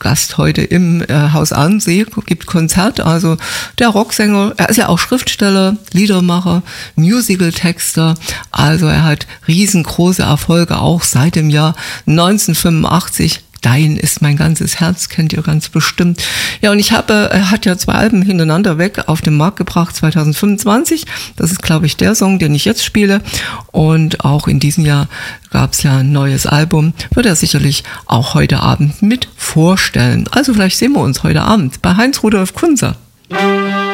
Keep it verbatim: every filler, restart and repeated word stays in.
Gast heute im äh, Haus Ahrensee, gibt Konzert. Also der Rocksänger, er ist ja auch Schriftsteller, Liedermacher, Musical-Texter. Also er hat riesengroße Erfolge, auch seit dem Jahr neunzehnhundertfünfundachtzig. Dein ist mein ganzes Herz, kennt ihr ganz bestimmt. Ja, und ich habe, er hat ja zwei Alben hintereinander weg auf den Markt gebracht, zwanzig fünfundzwanzig. Das ist, glaube ich, der Song, den ich jetzt spiele. Und auch in diesem Jahr gab es ja ein neues Album. Wird er sicherlich auch heute Abend mit vorstellen. Also vielleicht sehen wir uns heute Abend bei Heinz Rudolf Kunser.